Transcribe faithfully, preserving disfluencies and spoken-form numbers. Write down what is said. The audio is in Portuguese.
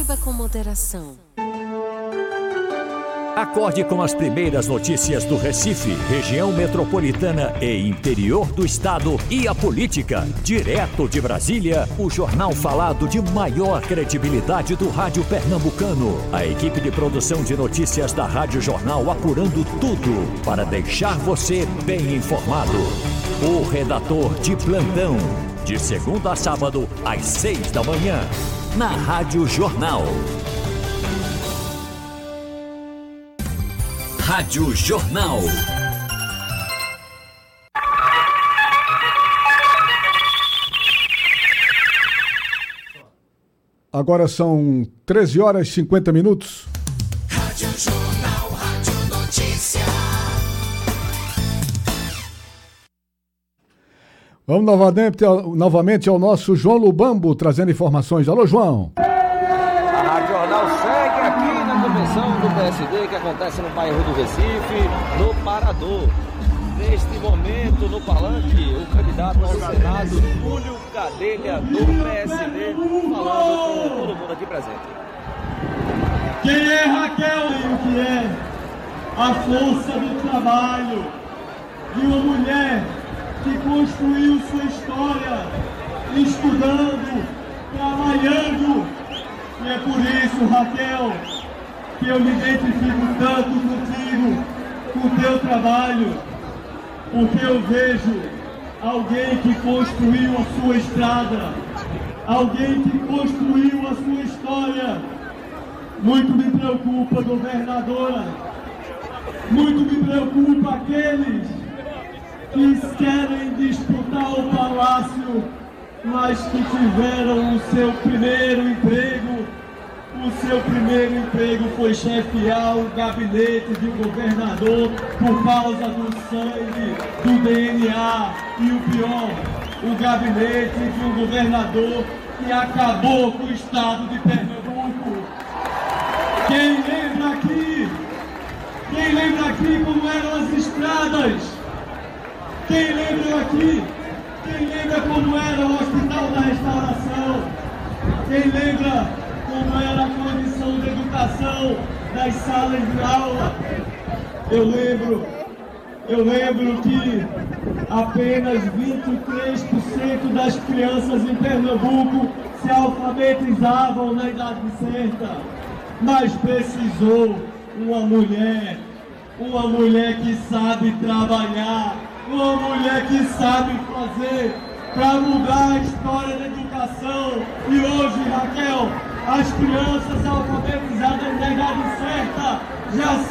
Beba com moderação. Acorde com as primeiras notícias do Recife, região metropolitana e interior do estado e a política. Direto de Brasília, o jornal falado de maior credibilidade do rádio pernambucano. A equipe de produção de notícias da Rádio Jornal apurando tudo para deixar você bem informado. O redator de plantão, de segunda a sábado, às seis da manhã, na Rádio Jornal. Rádio Jornal. Agora são treze horas e cinquenta minutos. Rádio Jornal, Rádio Notícia. Vamos novamente, novamente ao nosso João Lubambo, trazendo informações. Alô, João. A Rádio Jornal segue aqui na convenção do P S D que acontece no bairro do Recife, no Parador. Neste momento, no palanque, o candidato ao Senado, Túlio Gadelha, do P S D, falando com todo mundo aqui presente. Quem é Raquel e o que é a força do trabalho de uma mulher que construiu sua história estudando, trabalhando. E é por isso, Raquel, que eu me identifico tanto contigo, com o teu trabalho, porque eu vejo alguém que construiu a sua estrada, alguém que construiu a sua história. Muito me preocupa, governadora, muito me preocupa aqueles que querem disputar o palácio, mas que tiveram o seu primeiro emprego. O seu primeiro emprego foi chefiar o gabinete de um governador por causa do sangue, do D N A e o pior, o gabinete de um governador que acabou com o estado de Pernambuco. Quem lembra aqui? Quem lembra aqui como eram as estradas? Quem lembra aqui? Quem lembra como era o Hospital da Restauração? Quem lembra como era a condição de educação das salas de aula? Eu lembro, eu lembro que apenas vinte e três por cento das crianças em Pernambuco se alfabetizavam na idade certa, mas precisou uma mulher, uma mulher que sabe trabalhar, uma mulher que sabe fazer para mudar a história da educação. E hoje, Raquel, as crianças alfabetizadas na idade certa já